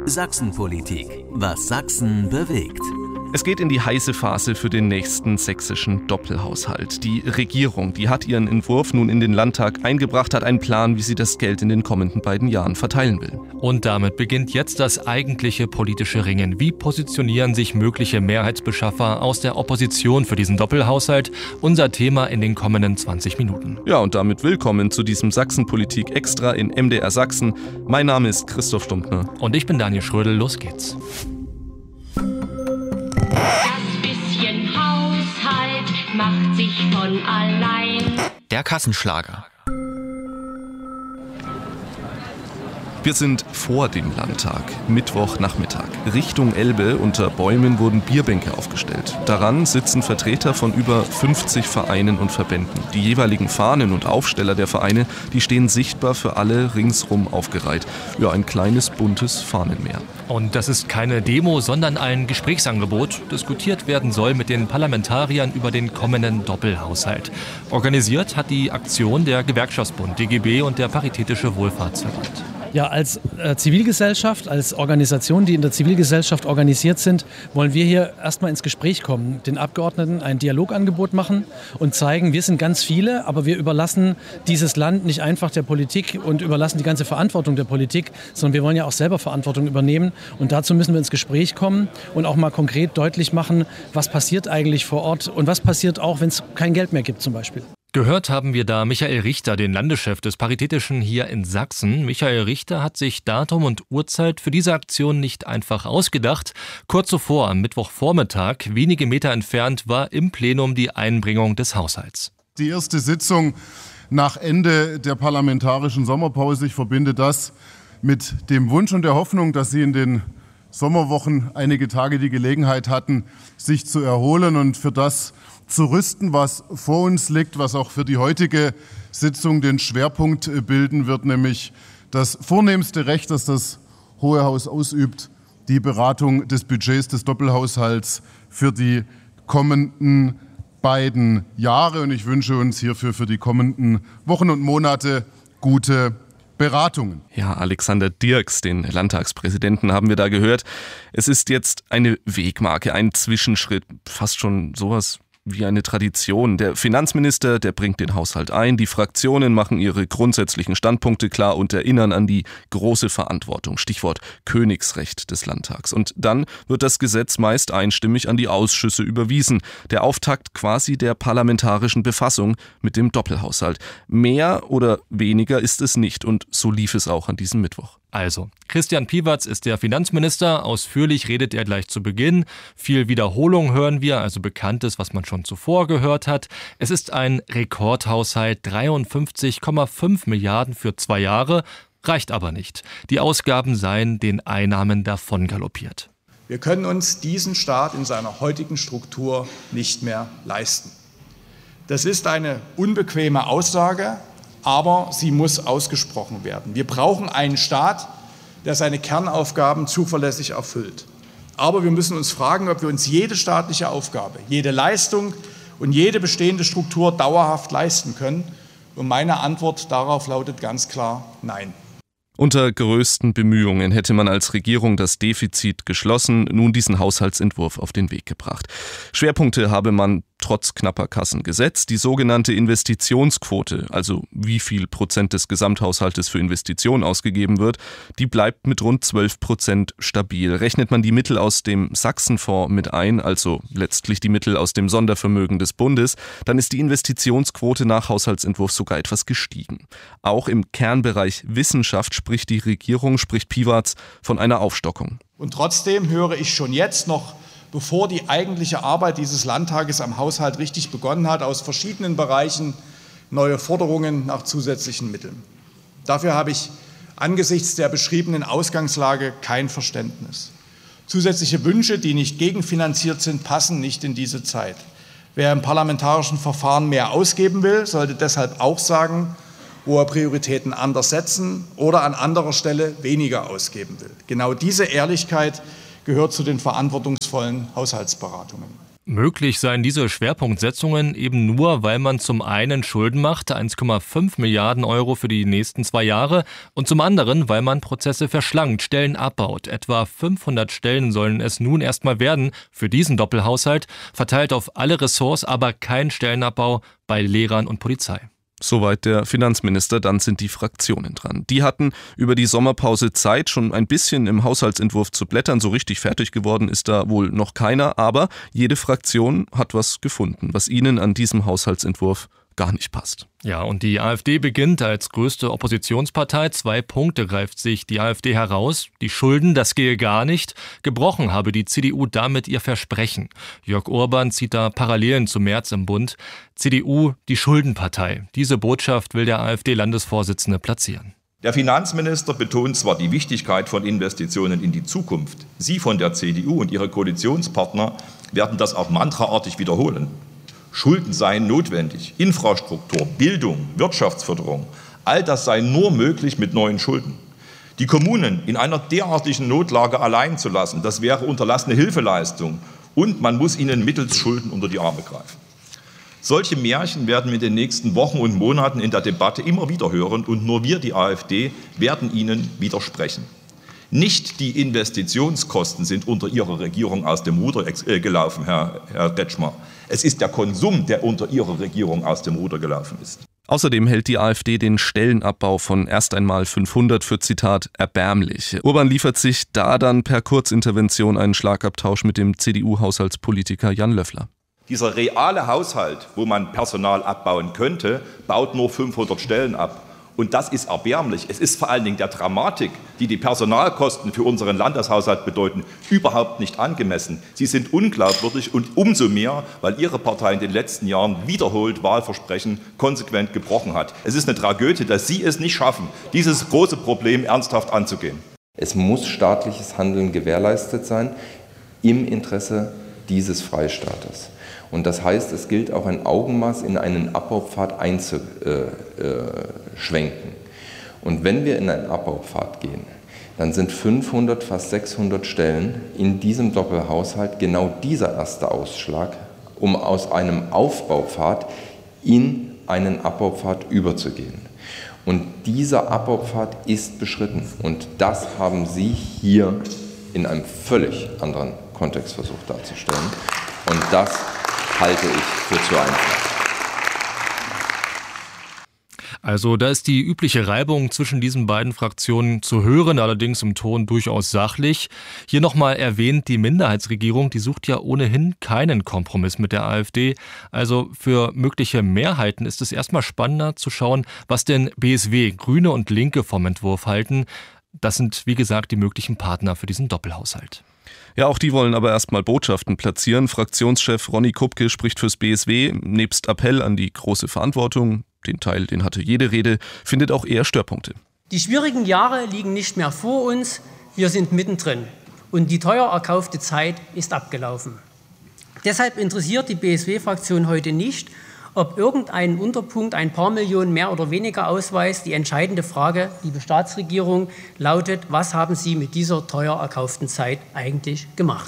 Sachsenpolitik. Was Sachsen bewegt. Es geht in die heiße Phase für den nächsten sächsischen Doppelhaushalt. Die Regierung, die hat ihren Entwurf nun in den Landtag eingebracht, hat einen Plan, wie sie das Geld in den kommenden beiden Jahren verteilen will. Und damit beginnt jetzt das eigentliche politische Ringen. Wie positionieren sich mögliche Mehrheitsbeschaffer aus der Opposition für diesen Doppelhaushalt? Unser Thema in den kommenden 20 Minuten. Ja, und damit willkommen zu diesem Sachsenpolitik Extra in MDR Sachsen. Mein Name ist Christoph Stumptner. Und ich bin Daniel Schrödel. Los geht's. Macht sich von allein. Der Kassenschlager. Wir sind vor dem Landtag, Mittwochnachmittag. Richtung Elbe unter Bäumen wurden Bierbänke aufgestellt. Daran sitzen Vertreter von über 50 Vereinen und Verbänden. Die jeweiligen Fahnen und Aufsteller der Vereine, die stehen sichtbar für alle ringsrum aufgereiht. Ja, ein kleines buntes Fahnenmeer. Und das ist keine Demo, sondern ein Gesprächsangebot. Diskutiert werden soll mit den Parlamentariern über den kommenden Doppelhaushalt. Organisiert hat die Aktion der Gewerkschaftsbund DGB und der Paritätische Wohlfahrtsverband. Ja, als Zivilgesellschaft, als Organisation, die in der Zivilgesellschaft organisiert sind, wollen wir hier erstmal ins Gespräch kommen, den Abgeordneten ein Dialogangebot machen und zeigen, wir sind ganz viele, aber wir überlassen dieses Land nicht einfach der Politik und überlassen die ganze Verantwortung der Politik, sondern wir wollen ja auch selber Verantwortung übernehmen. Und dazu müssen wir ins Gespräch kommen und auch mal konkret deutlich machen, was passiert eigentlich vor Ort und was passiert auch, wenn es kein Geld mehr gibt zum Beispiel. Gehört haben wir da Michael Richter, den Landeschef des Paritätischen hier in Sachsen. Michael Richter hat sich Datum und Uhrzeit für diese Aktion nicht einfach ausgedacht. Kurz zuvor, am Mittwochvormittag, wenige Meter entfernt, war im Plenum die Einbringung des Haushalts. Die erste Sitzung nach Ende der parlamentarischen Sommerpause. Ich verbinde das mit dem Wunsch und der Hoffnung, dass Sie in den Sommerwochen einige Tage die Gelegenheit hatten, sich zu erholen und für das zu rüsten, was vor uns liegt, was auch für die heutige Sitzung den Schwerpunkt bilden wird, nämlich das vornehmste Recht, das das Hohe Haus ausübt, die Beratung des Budgets des Doppelhaushalts für die kommenden beiden Jahre. Und ich wünsche uns hierfür für die kommenden Wochen und Monate gute Beratungen. Ja, Alexander Dirks, den Landtagspräsidenten, haben wir da gehört. Es ist jetzt eine Wegmarke, ein Zwischenschritt, fast schon sowas wie eine Tradition. Der Finanzminister, der bringt den Haushalt ein, die Fraktionen machen ihre grundsätzlichen Standpunkte klar und erinnern an die große Verantwortung, Stichwort Königsrecht des Landtags. Und dann wird das Gesetz meist einstimmig an die Ausschüsse überwiesen. Der Auftakt quasi der parlamentarischen Befassung mit dem Doppelhaushalt. Mehr oder weniger ist es nicht und so lief es auch an diesem Mittwoch. Also, Christian Piewatz ist der Finanzminister. Ausführlich redet er gleich zu Beginn. Viel Wiederholung hören wir, also Bekanntes, was man schon zuvor gehört hat. Es ist ein Rekordhaushalt, 53,5 Milliarden für 2 Jahre. Reicht aber nicht. Die Ausgaben seien den Einnahmen davongaloppiert. Wir können uns diesen Staat in seiner heutigen Struktur nicht mehr leisten. Das ist eine unbequeme Aussage, aber sie muss ausgesprochen werden. Wir brauchen einen Staat, der seine Kernaufgaben zuverlässig erfüllt. Aber wir müssen uns fragen, ob wir uns jede staatliche Aufgabe, jede Leistung und jede bestehende Struktur dauerhaft leisten können. Und meine Antwort darauf lautet ganz klar Nein. Unter größten Bemühungen hätte man als Regierung das Defizit geschlossen, nun diesen Haushaltsentwurf auf den Weg gebracht. Schwerpunkte habe man trotz knapper Kassen gesetzt. Die sogenannte Investitionsquote, also wie viel Prozent des Gesamthaushaltes für Investitionen ausgegeben wird, die bleibt mit rund 12% stabil. Rechnet man die Mittel aus dem Sachsenfonds mit ein, also letztlich die Mittel aus dem Sondervermögen des Bundes, dann ist die Investitionsquote nach Haushaltsentwurf sogar etwas gestiegen. Auch im Kernbereich Wissenschaft spricht die Regierung, spricht Piewatz, von einer Aufstockung. Und trotzdem höre ich schon jetzt noch, bevor die eigentliche Arbeit dieses Landtages am Haushalt richtig begonnen hat, aus verschiedenen Bereichen neue Forderungen nach zusätzlichen Mitteln. Dafür habe ich angesichts der beschriebenen Ausgangslage kein Verständnis. Zusätzliche Wünsche, die nicht gegenfinanziert sind, passen nicht in diese Zeit. Wer im parlamentarischen Verfahren mehr ausgeben will, sollte deshalb auch sagen, wo er Prioritäten anders setzen oder an anderer Stelle weniger ausgeben will. Genau diese Ehrlichkeit gehört zu den verantwortungsvollen Haushaltsberatungen. Möglich seien diese Schwerpunktsetzungen eben nur, weil man zum einen Schulden macht, 1,5 Milliarden Euro für die nächsten 2 Jahre, und zum anderen, weil man Prozesse verschlankt, Stellen abbaut. Etwa 500 Stellen sollen es nun erstmal werden für diesen Doppelhaushalt, verteilt auf alle Ressorts, aber kein Stellenabbau bei Lehrern und Polizei. Soweit der Finanzminister, dann sind die Fraktionen dran. Die hatten über die Sommerpause Zeit, schon ein bisschen im Haushaltsentwurf zu blättern. So richtig fertig geworden ist da wohl noch keiner, aber jede Fraktion hat was gefunden, was ihnen an diesem Haushaltsentwurf gar nicht passt. Ja, und die AfD beginnt als größte Oppositionspartei. 2 Punkte greift sich die AfD heraus. Die Schulden, das gehe gar nicht. Gebrochen habe die CDU damit ihr Versprechen. Jörg Orban zieht da Parallelen zu Merz im Bund. CDU, die Schuldenpartei. Diese Botschaft will der AfD-Landesvorsitzende platzieren. Der Finanzminister betont zwar die Wichtigkeit von Investitionen in die Zukunft. Sie von der CDU und ihre Koalitionspartner werden das auch mantraartig wiederholen. Schulden seien notwendig. Infrastruktur, Bildung, Wirtschaftsförderung, all das sei nur möglich mit neuen Schulden. Die Kommunen in einer derartigen Notlage allein zu lassen, das wäre unterlassene Hilfeleistung. Und man muss ihnen mittels Schulden unter die Arme greifen. Solche Märchen werden wir in den nächsten Wochen und Monaten in der Debatte immer wieder hören. Und nur wir, die AfD, werden ihnen widersprechen. Nicht die Investitionskosten sind unter Ihrer Regierung aus dem Ruder gelaufen, Herr Kretschmer. Es ist der Konsum, der unter Ihrer Regierung aus dem Ruder gelaufen ist. Außerdem hält die AfD den Stellenabbau von erst einmal 500 für, Zitat, erbärmlich. Orban liefert sich da dann per Kurzintervention einen Schlagabtausch mit dem CDU-Haushaltspolitiker Jan Löffler. Dieser reale Haushalt, wo man Personal abbauen könnte, baut nur 500 Stellen ab. Und das ist erbärmlich. Es ist vor allen Dingen der Dramatik, die die Personalkosten für unseren Landeshaushalt bedeuten, überhaupt nicht angemessen. Sie sind unglaubwürdig und umso mehr, weil Ihre Partei in den letzten Jahren wiederholt Wahlversprechen konsequent gebrochen hat. Es ist eine Tragödie, dass Sie es nicht schaffen, dieses große Problem ernsthaft anzugehen. Es muss staatliches Handeln gewährleistet sein im Interesse dieses Freistaates. Und das heißt, es gilt auch ein Augenmaß in einen Abbaupfad einzuschwenken. Und wenn wir in einen Abbaupfad gehen, dann sind 500, fast 600 Stellen in diesem Doppelhaushalt genau dieser erste Ausschlag, um aus einem Aufbaupfad in einen Abbaupfad überzugehen. Und dieser Abbaupfad ist beschritten. Und das haben Sie hier in einem völlig anderen Kontext versucht darzustellen. Und das halte ich für zu einfach. Also da ist die übliche Reibung zwischen diesen beiden Fraktionen zu hören, allerdings im Ton durchaus sachlich. Hier nochmal erwähnt, die Minderheitsregierung, die sucht ja ohnehin keinen Kompromiss mit der AfD. Also für mögliche Mehrheiten ist es erstmal spannender zu schauen, was denn BSW, Grüne und Linke vom Entwurf halten. Das sind, wie gesagt, die möglichen Partner für diesen Doppelhaushalt. Ja, auch die wollen aber erstmal Botschaften platzieren. Fraktionschef Ronny Kupke spricht fürs BSW. Nebst Appell an die große Verantwortung, den Teil, den hatte jede Rede, findet auch er Störpunkte. Die schwierigen Jahre liegen nicht mehr vor uns, wir sind mittendrin. Und die teuer erkaufte Zeit ist abgelaufen. Deshalb interessiert die BSW-Fraktion heute nicht, ob irgendein Unterpunkt ein paar Millionen mehr oder weniger ausweist. Die entscheidende Frage, liebe Staatsregierung, lautet, was haben Sie mit dieser teuer erkauften Zeit eigentlich gemacht?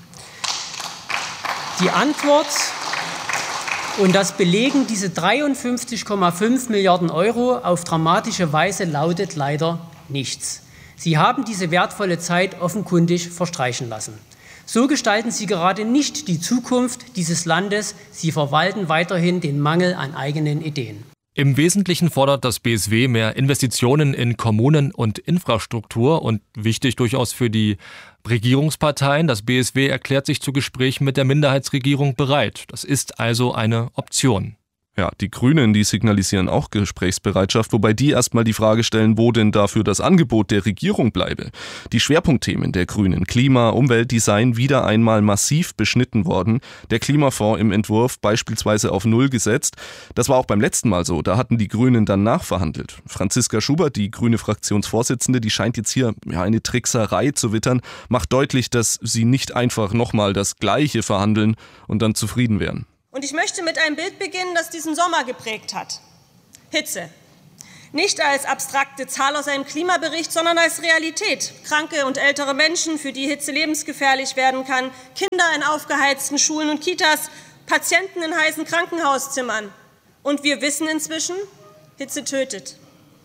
Die Antwort, und das belegen diese 53,5 Milliarden Euro auf dramatische Weise, lautet leider nichts. Sie haben diese wertvolle Zeit offenkundig verstreichen lassen. So gestalten Sie gerade nicht die Zukunft dieses Landes. Sie verwalten weiterhin den Mangel an eigenen Ideen. Im Wesentlichen fordert das BSW mehr Investitionen in Kommunen und Infrastruktur und wichtig durchaus für die Regierungsparteien. Das BSW erklärt sich zu Gesprächen mit der Minderheitsregierung bereit. Das ist also eine Option. Ja, die Grünen, die signalisieren auch Gesprächsbereitschaft, wobei die erstmal die Frage stellen, wo denn dafür das Angebot der Regierung bleibe. Die Schwerpunktthemen der Grünen, Klima, Umwelt, die seien wieder einmal massiv beschnitten worden. Der Klimafonds im Entwurf beispielsweise auf 0 gesetzt. Das war auch beim letzten Mal so, da hatten die Grünen dann nachverhandelt. Franziska Schubert, die grüne Fraktionsvorsitzende, die scheint jetzt hier eine Trickserei zu wittern, macht deutlich, dass sie nicht einfach nochmal das Gleiche verhandeln und dann zufrieden wären. Und ich möchte mit einem Bild beginnen, das diesen Sommer geprägt hat. Hitze. Nicht als abstrakte Zahl aus einem Klimabericht, sondern als Realität. Kranke und ältere Menschen, für die Hitze lebensgefährlich werden kann, Kinder in aufgeheizten Schulen und Kitas, Patienten in heißen Krankenhauszimmern. Und wir wissen inzwischen, Hitze tötet.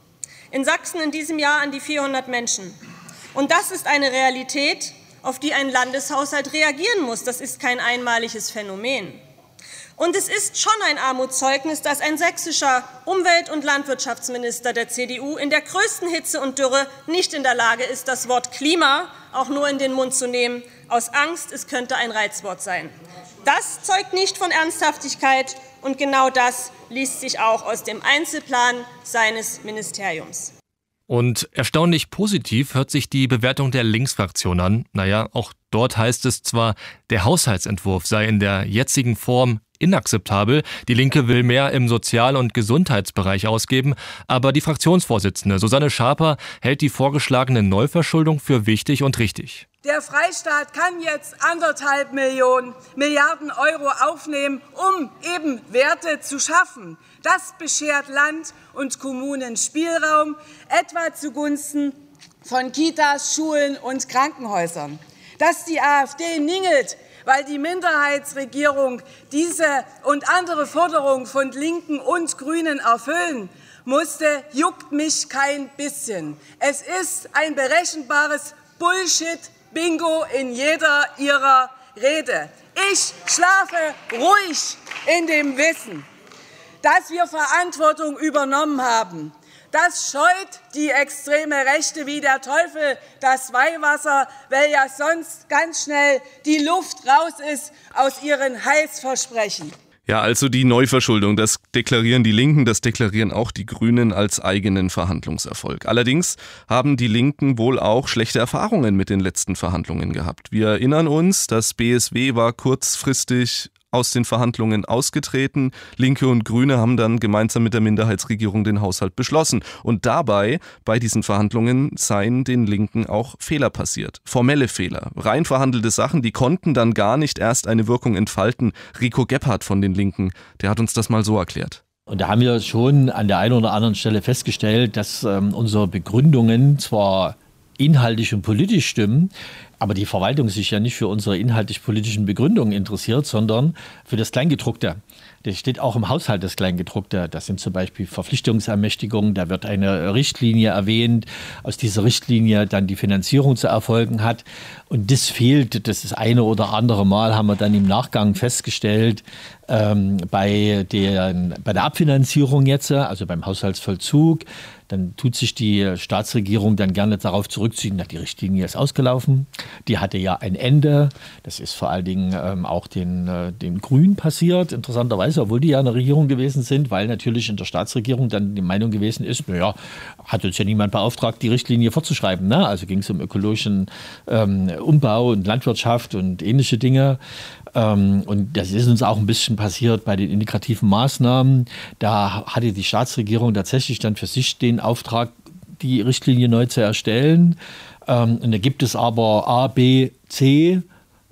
In Sachsen in diesem Jahr an die 400 Menschen. Und das ist eine Realität, auf die ein Landeshaushalt reagieren muss. Das ist kein einmaliges Phänomen. Und es ist schon ein Armutszeugnis, dass ein sächsischer Umwelt- und Landwirtschaftsminister der CDU in der größten Hitze und Dürre nicht in der Lage ist, das Wort Klima auch nur in den Mund zu nehmen, aus Angst, es könnte ein Reizwort sein. Das zeugt nicht von Ernsthaftigkeit und genau das liest sich auch aus dem Einzelplan seines Ministeriums. Und erstaunlich positiv hört sich die Bewertung der Linksfraktion an. Naja, auch dort heißt es zwar, der Haushaltsentwurf sei in der jetzigen Form inakzeptabel. Die Linke will mehr im Sozial- und Gesundheitsbereich ausgeben, aber die Fraktionsvorsitzende Susanne Schaper hält die vorgeschlagene Neuverschuldung für wichtig und richtig. Der Freistaat kann jetzt 1,5 Milliarden Euro aufnehmen, um eben Werte zu schaffen. Das beschert Land und Kommunen Spielraum, etwa zugunsten von Kitas, Schulen und Krankenhäusern. Dass die AfD ningelt, weil die Minderheitsregierung diese und andere Forderungen von Linken und Grünen erfüllen musste, juckt mich kein bisschen. Es ist ein berechenbares Bullshit-Bingo in jeder ihrer Rede. Ich schlafe ruhig in dem Wissen, dass wir Verantwortung übernommen haben. Das scheut die extreme Rechte wie der Teufel das Weihwasser, weil ja sonst ganz schnell die Luft raus ist aus ihren Heilsversprechen. Ja, also die Neuverschuldung, das deklarieren die Linken, das deklarieren auch die Grünen als eigenen Verhandlungserfolg. Allerdings haben die Linken wohl auch schlechte Erfahrungen mit den letzten Verhandlungen gehabt. Wir erinnern uns, das BSW war kurzfristig aus den Verhandlungen ausgetreten. Linke und Grüne haben dann gemeinsam mit der Minderheitsregierung den Haushalt beschlossen. Und dabei, bei diesen Verhandlungen, seien den Linken auch Fehler passiert. Formelle Fehler, rein verhandelte Sachen, die konnten dann gar nicht erst eine Wirkung entfalten. Rico Gebhardt von den Linken, der hat uns das mal so erklärt. Und da haben wir schon an der einen oder anderen Stelle festgestellt, dass unsere Begründungen zwar inhaltlich und politisch stimmen, aber die Verwaltung sich ja nicht für unsere inhaltlich-politischen Begründungen interessiert, sondern für das Kleingedruckte. Das steht auch im Haushalt, das Kleingedruckte. Das sind zum Beispiel Verpflichtungsermächtigungen, da wird eine Richtlinie erwähnt, aus dieser Richtlinie dann die Finanzierung zu erfolgen hat. Und das fehlt, das eine oder andere Mal haben wir dann im Nachgang festgestellt, bei der Abfinanzierung jetzt, also beim Haushaltsvollzug. Dann tut sich die Staatsregierung dann gerne darauf zurückziehen, die Richtlinie ist ausgelaufen. Die hatte ja ein Ende. Das ist vor allen Dingen auch den Grünen passiert, interessanterweise, obwohl die ja eine Regierung gewesen sind, weil natürlich in der Staatsregierung dann die Meinung gewesen ist, naja, hat uns ja niemand beauftragt, die Richtlinie fortzuschreiben. Ne? Also ging es um ökologischen Umbau und Landwirtschaft und ähnliche Dinge. Und das ist uns auch ein bisschen passiert bei den integrativen Maßnahmen. Da hatte die Staatsregierung tatsächlich dann für sich den Auftrag, die Richtlinie neu zu erstellen. Und da gibt es aber A, B, C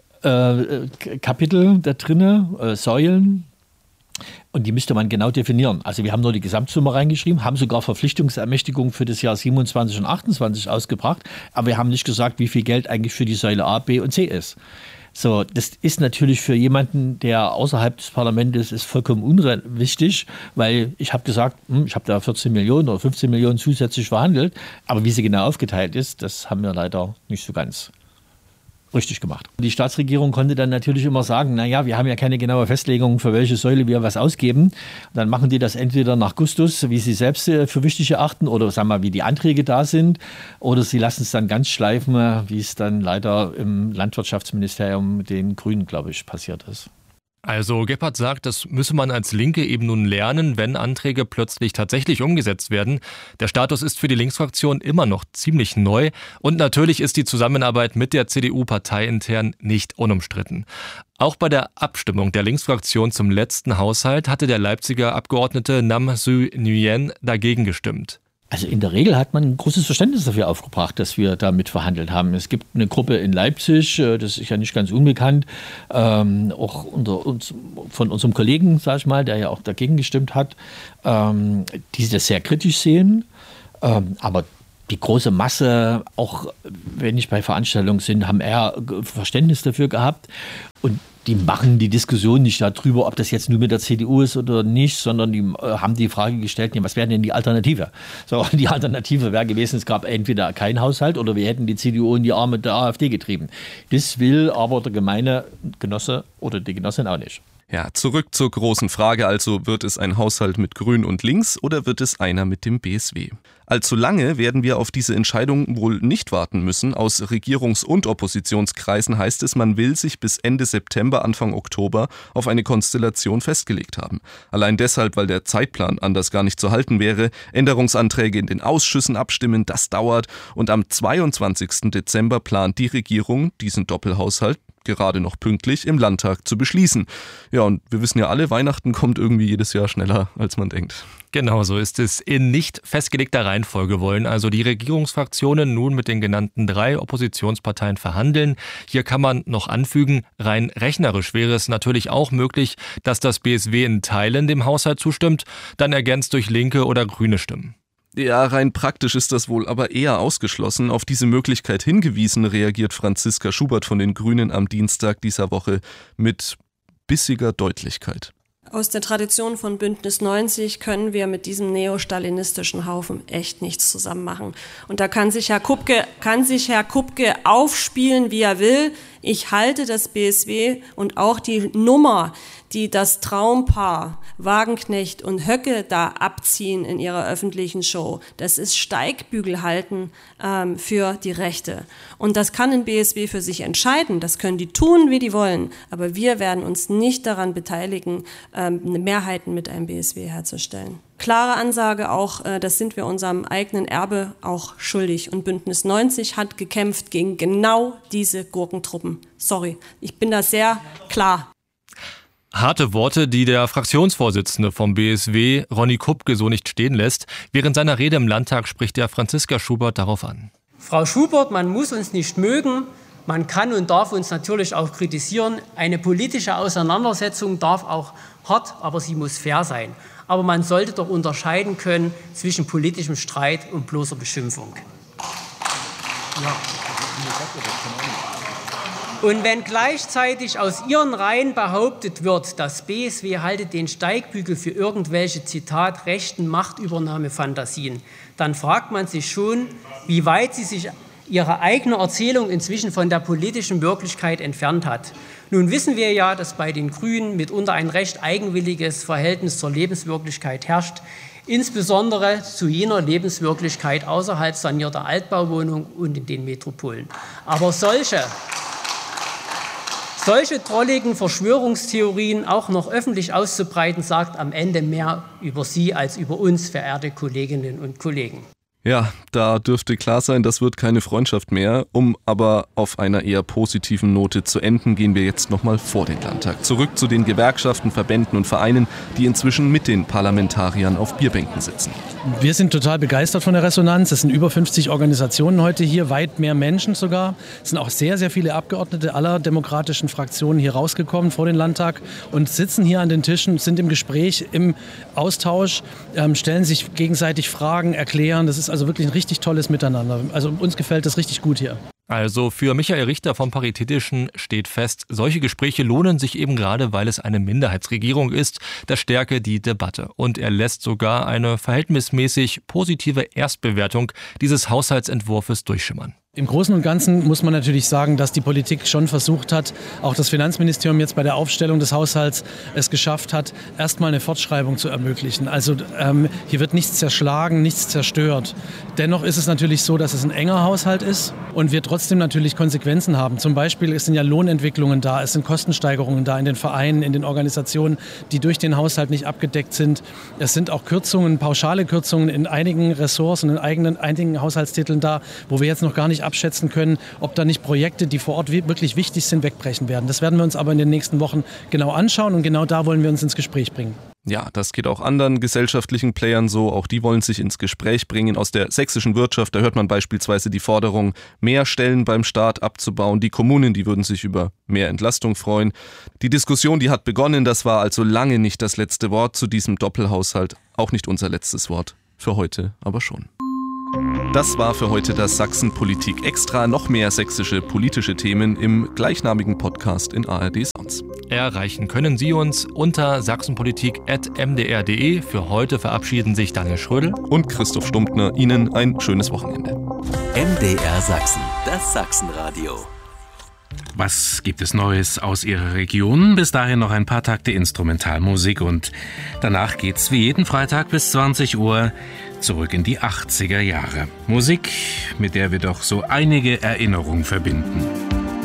Kapitel da drin, Säulen. Und die müsste man genau definieren. Also wir haben nur die Gesamtsumme reingeschrieben, haben sogar Verpflichtungsermächtigungen für das Jahr 27 und 28 ausgebracht. Aber wir haben nicht gesagt, wie viel Geld eigentlich für die Säule A, B und C ist. So, das ist natürlich für jemanden, der außerhalb des Parlaments ist, vollkommen unwichtig, weil ich habe gesagt, ich habe da 14 Millionen oder 15 Millionen zusätzlich verhandelt, aber wie sie genau aufgeteilt ist, das haben wir leider nicht so ganz richtig gemacht. Die Staatsregierung konnte dann natürlich immer sagen, naja, wir haben ja keine genaue Festlegung, für welche Säule wir was ausgeben. Dann machen die das entweder nach Gustus, wie sie selbst für wichtig erachten, oder sagen wir mal, wie die Anträge da sind, oder sie lassen es dann ganz schleifen, wie es dann leider im Landwirtschaftsministerium mit den Grünen, glaube ich, passiert ist. Also Gebhardt sagt, das müsse man als Linke eben nun lernen, wenn Anträge plötzlich tatsächlich umgesetzt werden. Der Status ist für die Linksfraktion immer noch ziemlich neu und natürlich ist die Zusammenarbeit mit der CDU parteiintern nicht unumstritten. Auch bei der Abstimmung der Linksfraktion zum letzten Haushalt hatte der Leipziger Abgeordnete Nam Sue Nguyen dagegen gestimmt. Also in der Regel hat man ein großes Verständnis dafür aufgebracht, dass wir damit verhandelt haben. Es gibt eine Gruppe in Leipzig, das ist ja nicht ganz unbekannt, auch von unserem Kollegen, sag ich mal, der ja auch dagegen gestimmt hat, die das sehr kritisch sehen. Aber die große Masse, auch wenn ich bei Veranstaltungen bin, haben eher Verständnis dafür gehabt. Und die machen die Diskussion nicht darüber, ob das jetzt nur mit der CDU ist oder nicht, sondern die haben die Frage gestellt, was wäre denn die Alternative? So, die Alternative wäre gewesen, es gab entweder keinen Haushalt oder wir hätten die CDU in die Arme der AfD getrieben. Das will aber der gemeine Genosse oder die Genossin auch nicht. Ja, zurück zur großen Frage also, wird es ein Haushalt mit Grün und Links oder wird es einer mit dem BSW? Allzu lange werden wir auf diese Entscheidung wohl nicht warten müssen. Aus Regierungs- und Oppositionskreisen heißt es, man will sich bis Ende September, Anfang Oktober auf eine Konstellation festgelegt haben. Allein deshalb, weil der Zeitplan anders gar nicht zu halten wäre, Änderungsanträge in den Ausschüssen abstimmen, das dauert und am 22. Dezember plant die Regierung diesen Doppelhaushalt gerade noch pünktlich im Landtag zu beschließen. Ja, und wir wissen ja alle, Weihnachten kommt irgendwie jedes Jahr schneller, als man denkt. Genau so ist es. In nicht festgelegter Reihenfolge wollen also die Regierungsfraktionen nun mit den genannten 3 Oppositionsparteien verhandeln. Hier kann man noch anfügen, rein rechnerisch wäre es natürlich auch möglich, dass das BSW in Teilen dem Haushalt zustimmt, dann ergänzt durch linke oder grüne Stimmen. Ja, rein praktisch ist das wohl aber eher ausgeschlossen. Auf diese Möglichkeit hingewiesen reagiert Franziska Schubert von den Grünen am Dienstag dieser Woche mit bissiger Deutlichkeit. Aus der Tradition von Bündnis 90 können wir mit diesem neostalinistischen Haufen echt nichts zusammen machen. Und da kann sich Herr Kupke aufspielen, wie er will. Ich halte das BSW und auch die Nummer, die das Traumpaar Wagenknecht und Höcke da abziehen in ihrer öffentlichen Show, das ist Steigbügel halten für die Rechte. Und das kann ein BSW für sich entscheiden, das können die tun, wie die wollen, aber wir werden uns nicht daran beteiligen, Mehrheiten mit einem BSW herzustellen. Klare Ansage auch, das sind wir unserem eigenen Erbe auch schuldig. Und Bündnis 90 hat gekämpft gegen genau diese Gurkentruppen. Sorry, ich bin da sehr klar. Harte Worte, die der Fraktionsvorsitzende vom BSW, Ronny Kupke, so nicht stehen lässt. Während seiner Rede im Landtag spricht er Franziska Schubert darauf an. Frau Schubert, man muss uns nicht mögen. Man kann und darf uns natürlich auch kritisieren. Eine politische Auseinandersetzung darf auch hart, aber sie muss fair sein. Aber man sollte doch unterscheiden können zwischen politischem Streit und bloßer Beschimpfung. Ja. Und wenn gleichzeitig aus Ihren Reihen behauptet wird, das BSW halte den Steigbügel für irgendwelche, Zitat, rechten Machtübernahmefantasien, dann fragt man sich schon, wie weit Sie sich Ihre eigene Erzählung inzwischen von der politischen Wirklichkeit entfernt hat. Nun wissen wir ja, dass bei den Grünen mitunter ein recht eigenwilliges Verhältnis zur Lebenswirklichkeit herrscht, insbesondere zu jener Lebenswirklichkeit außerhalb sanierter Altbauwohnungen und in den Metropolen. Aber solche drolligen Verschwörungstheorien auch noch öffentlich auszubreiten, sagt am Ende mehr über Sie als über uns, verehrte Kolleginnen und Kollegen. Ja, da dürfte klar sein, das wird keine Freundschaft mehr. Um aber auf einer eher positiven Note zu enden, gehen wir jetzt nochmal vor den Landtag. Zurück zu den Gewerkschaften, Verbänden und Vereinen, die inzwischen mit den Parlamentariern auf Bierbänken sitzen. Wir sind total begeistert von der Resonanz. Es sind über 50 Organisationen heute hier, weit mehr Menschen sogar. Es sind auch sehr, sehr viele Abgeordnete aller demokratischen Fraktionen hier rausgekommen vor den Landtag und sitzen hier an den Tischen, sind im Gespräch, im Austausch, stellen sich gegenseitig Fragen, erklären. Das ist also wirklich ein richtig tolles Miteinander. Also uns gefällt das richtig gut hier. Also für Michael Richter vom Paritätischen steht fest, solche Gespräche lohnen sich eben gerade, weil es eine Minderheitsregierung ist, das stärke die Debatte. Und er lässt sogar eine verhältnismäßig positive Erstbewertung dieses Haushaltsentwurfs durchschimmern. Im Großen und Ganzen muss man natürlich sagen, dass die Politik schon versucht hat, auch das Finanzministerium jetzt bei der Aufstellung des Haushalts es geschafft hat, erstmal eine Fortschreibung zu ermöglichen. Also hier wird nichts zerschlagen, nichts zerstört. Dennoch ist es natürlich so, dass es ein enger Haushalt ist und wir trotzdem natürlich Konsequenzen haben. Zum Beispiel es sind ja Lohnentwicklungen da, es sind Kostensteigerungen da in den Vereinen, in den Organisationen, die durch den Haushalt nicht abgedeckt sind. Es sind auch Kürzungen, pauschale Kürzungen in einigen Ressorts und in einigen Haushaltstiteln da, wo wir jetzt noch gar nicht abschätzen können, ob da nicht Projekte, die vor Ort wirklich wichtig sind, wegbrechen werden. Das werden wir uns aber in den nächsten Wochen genau anschauen und genau da wollen wir uns ins Gespräch bringen. Ja, das geht auch anderen gesellschaftlichen Playern so. Auch die wollen sich ins Gespräch bringen. Aus der sächsischen Wirtschaft, da hört man beispielsweise die Forderung, mehr Stellen beim Staat abzubauen. Die Kommunen, die würden sich über mehr Entlastung freuen. Die Diskussion, die hat begonnen. Das war also lange nicht das letzte Wort zu diesem Doppelhaushalt. Auch nicht unser letztes Wort. Für heute aber schon. Das war für heute das Sachsen-Politik Extra. Noch mehr sächsische politische Themen im gleichnamigen Podcast in ARD Sounds. Erreichen können Sie uns unter sachsenpolitik@mdr.de. Für heute verabschieden sich Daniel Schrödel und Christoph Stumptner. Ihnen ein schönes Wochenende. MDR Sachsen, das Sachsenradio. Was gibt es Neues aus Ihrer Region? Bis dahin noch ein paar Takte Instrumentalmusik und danach geht's wie jeden Freitag bis 20 Uhr zurück in die 80er Jahre. Musik, mit der wir doch so einige Erinnerungen verbinden.